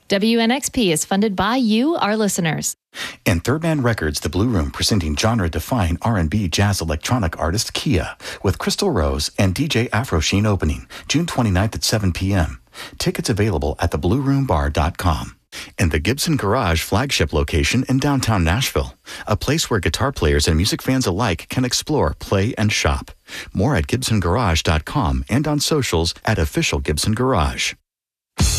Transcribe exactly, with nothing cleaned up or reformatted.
W N X P is funded by you, our listeners. And Third Man Records, The Blue Room, presenting genre-defying R and B jazz electronic artist Kia with Crystal Rose and D J Afro Sheen opening June twenty-ninth at seven p.m. Tickets available at the blue room bar dot com. And the Gibson Garage flagship location in downtown Nashville, a place where guitar players and music fans alike can explore, play, and shop. More at gibson garage dot com and on socials at Official Gibson Garage.